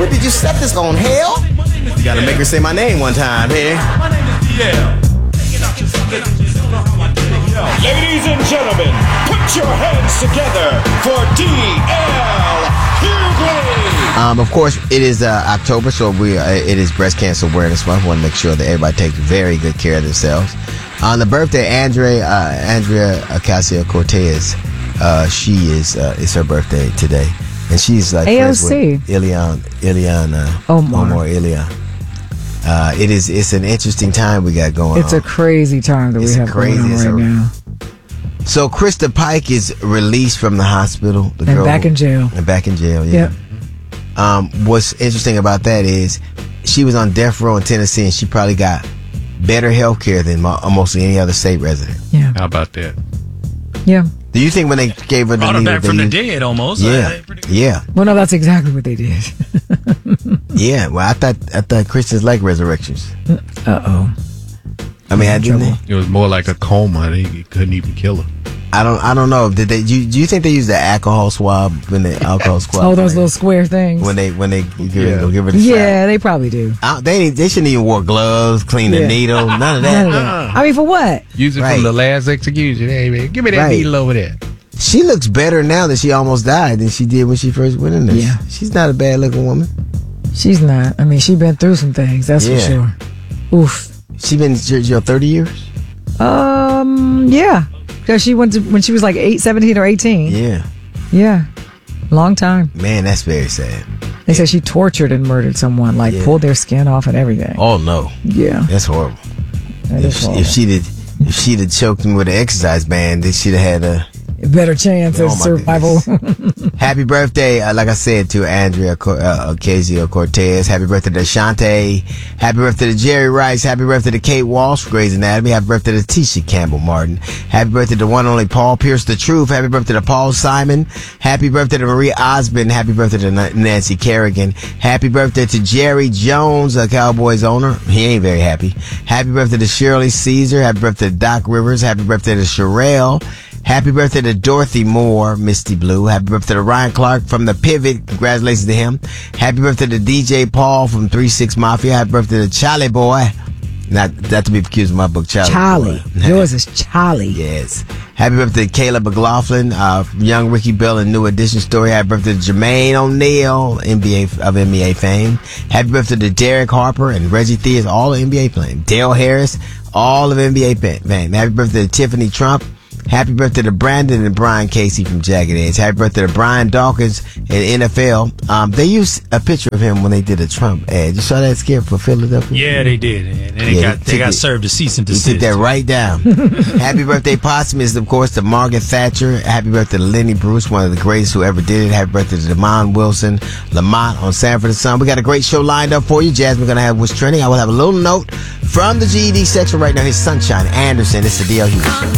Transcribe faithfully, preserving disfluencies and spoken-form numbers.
What did you set this on, hell? You gotta make her say my name one time, here. My name is D L. Ladies and gentlemen, put your hands together for D L Hughley. Um, of course, it is uh, October, so we uh, it is Breast Cancer Awareness Month. We want to make sure that everybody takes very good care of themselves. On the birthday, Andrea uh, Andrea Ocasio-Cortez, uh, she is uh, it's her birthday today, and she's like A O friends C. with Ilian Ilian uh, Omar. Omar Ilian. Uh, it is it's an interesting time we got going It's on. a crazy time that It's we have crazy. going on It's right a- now. So Krista Pike is released from the hospital. The And girl back who- in jail. And back in jail, yeah. Yep. Um, what's interesting about that is she was on death row in Tennessee, and she probably got better health care than mo- almost any other state resident. Yeah. How about that? Yeah. Do you think when they gave her the Brought her needle, back they from the used- dead almost. Yeah, Uh, pretty good. yeah, Well, no, that's exactly what they did. yeah. Well, I thought I thought Christians like resurrections. Uh oh. I mean, I didn't. Trouble. It was more like a coma. They couldn't even kill her. I don't. I don't know. Did they? Do you, do you think they used the alcohol swab when the alcohol swab? Oh, those little square things. when they when they give, Yeah. go give her the shot? Yeah, they probably do. I, they they shouldn't even wear gloves, clean the Yeah. needle, none of None that. of that. I mean, for what? Use it Right. from the last execution. Hey, man, give me that Right. needle over there. She looks better now that she almost died than she did when she first went in there. Yeah. She's not a bad looking woman. She's not. I mean, she's been through some things. That's Yeah. for sure. Oof. She been in jail thirty years. Um. Yeah. Because she went to when she was like eight, seventeen or eighteen. Yeah, Yeah. Long time. man, that's very sad. They said she tortured and murdered someone, like Yeah. pulled their skin off and everything. Oh no, Yeah. that's horrible. That If is she, horrible. if she'd have, if she'd have choked him with an exercise band, then she'd have had a Better chance Oh, of my survival. happy birthday. Uh, like I said, to Andrea Co- uh, Ocasio-Cortez. Happy birthday to Shante. Happy birthday to Jerry Rice. Happy birthday to Kate Walsh, Grey's Anatomy. Happy birthday to Tisha Campbell Martin. Happy birthday to one and only Paul Pierce the Truth. Happy birthday to Paul Simon. Happy birthday to Marie Osmond. Happy birthday to Na- Nancy Kerrigan. Happy birthday to Jerry Jones, a Cowboys owner. He ain't very happy. Happy birthday to Shirley Caesar. Happy birthday to Doc Rivers. Happy birthday to Sherelle. Happy birthday to Dorothy Moore, Misty Blue. Happy birthday to Ryan Clark from The Pivot. Congratulations to him. Happy birthday to D J Paul from three six Mafia. Happy birthday to Charlie Boy. Not, not to be confused with my book, Charlie Charlie. Boy. Yours is Charlie. Yes. Happy birthday to Caleb McLaughlin, uh, young Ricky Bell and New Edition story. Happy birthday to Jermaine O'Neal, N B A of N B A fame. Happy birthday to Derek Harper and Reggie Theus, all of N B A fame. Dale Harris, all of N B A fame. Happy birthday to Tiffany Trump. Happy birthday to Brandon and Brian Casey from Jagged Edge. Happy birthday to Brian Dawkins in N F L. Um, they used a picture of him when they did a Trump ad. You saw that skit for Philadelphia? Yeah, they did. And they Yeah, got they they took got it- served a cease and You desist. took that right down. Happy birthday, posthumous, of course, to Margaret Thatcher. Happy birthday to Lenny Bruce, one of the greatest who ever did it. Happy birthday to Damon Wilson, Lamont on Sanford and Son. We got a great show lined up for you. Jasmine going to have what's trending. I will have a little note from the G E D section right now. Here's Sunshine Anderson. It's the D L Hughley Show.